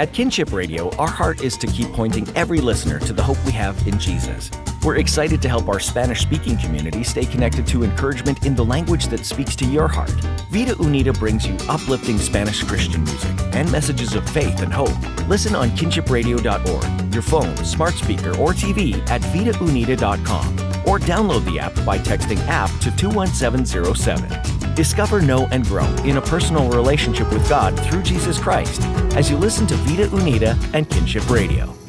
At Kinship Radio, our heart is to keep pointing every listener to the hope we have in Jesus. We're excited to help our Spanish-speaking community stay connected to encouragement in the language that speaks to your heart. Vida Unida brings you uplifting Spanish Christian music and messages of faith and hope. Listen on kinshipradio.org, your phone, smart speaker, or TV at vidaunida.com, or download the app by texting app to 21707. Discover, know, and grow in a personal relationship with God through Jesus Christ as you listen to Vida Unida and Kinship Radio.